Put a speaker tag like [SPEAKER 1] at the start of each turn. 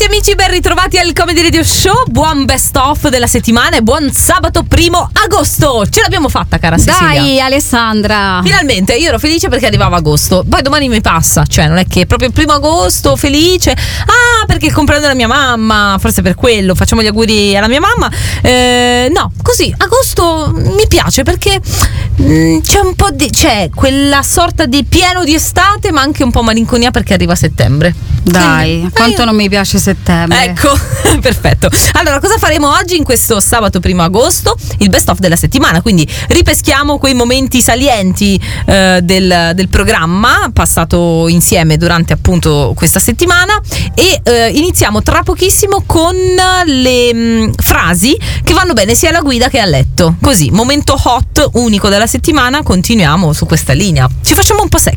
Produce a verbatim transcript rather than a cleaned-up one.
[SPEAKER 1] amici, ben ritrovati al Comedy Radio Show. Buon best of della settimana e buon sabato primo agosto. Ce l'abbiamo fatta, cara Cecilia.
[SPEAKER 2] Dai, Alessandra.
[SPEAKER 1] Finalmente, io ero felice perché arrivava agosto. Poi domani mi passa, cioè non è che proprio il primo agosto felice. Ah, perché il compleanno della mia mamma, forse per quello. Facciamo gli auguri alla mia mamma. Eh, no, così agosto mi piace perché mh, c'è un po' di, c'è quella sorta di pieno di estate, ma anche un po' malinconia perché arriva settembre.
[SPEAKER 2] Dai,
[SPEAKER 1] Quindi,
[SPEAKER 2] quanto
[SPEAKER 1] io...
[SPEAKER 2] non mi piace settembre.
[SPEAKER 1] Ecco, perfetto. Allora, cosa faremo oggi in questo sabato primo agosto? Il best of della settimana, quindi ripeschiamo quei momenti salienti eh, del, del programma passato insieme durante appunto questa settimana e eh, iniziamo tra pochissimo con le mh, frasi che vanno bene sia alla guida che a letto. Così, momento hot unico della settimana, continuiamo su questa linea. Ci facciamo un po' sexy.